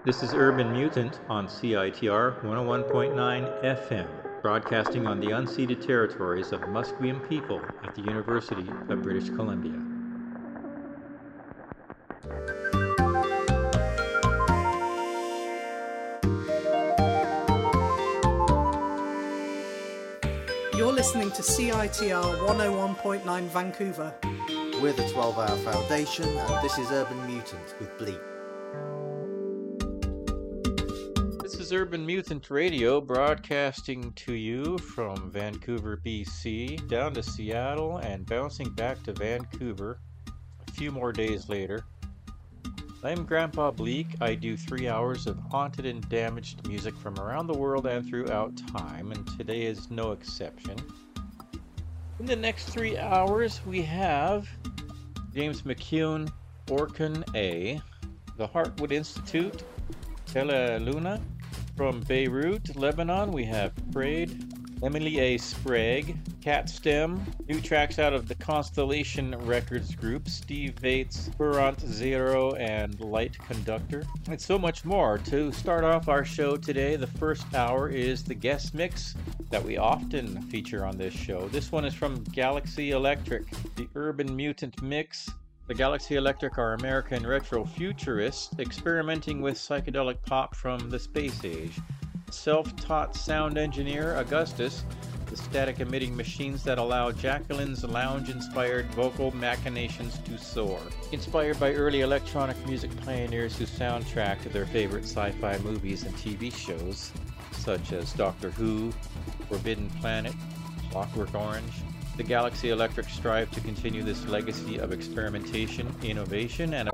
This is Urban Mutant on CITR 101.9 FM, broadcasting on the unceded territories of Musqueam people at the University of British Columbia. You're listening to CITR 101.9 Vancouver. We're the 12-Hour Foundation, and this is Urban Mutant with Bleak. This is Urban Mutant Radio, broadcasting to you from Vancouver, BC, down to Seattle, and bouncing back to Vancouver a few more days later. I'm Grandpa Bleak. I do 3 hours of haunted and damaged music from around the world and throughout time, and today is no exception. In the next 3 hours, we have James McKeown, Orkan A, the Heartwood Institute, Tela Luna. From Beirut, Lebanon, we have Prade, Emily A. Sprague, Cat Stem, new tracks out of the Constellation Records group, Steve Bates, Burant Zero, and Light Conductor, and so much more. To start off our show today, the first hour is the guest mix that we often feature on this show. This one is from Galaxy Electric, the Urban Mutant Mix. The Galaxy Electric are American retro futurists experimenting with psychedelic pop from the space age. Self-taught sound engineer Augustus, the static-emitting machines that allow Jacqueline's lounge-inspired vocal machinations to soar. Inspired by early electronic music pioneers who soundtracked their favorite sci-fi movies and TV shows, such as Doctor Who, Forbidden Planet, Clockwork Orange, the Galaxy Electric strive to continue this legacy of experimentation, innovation, and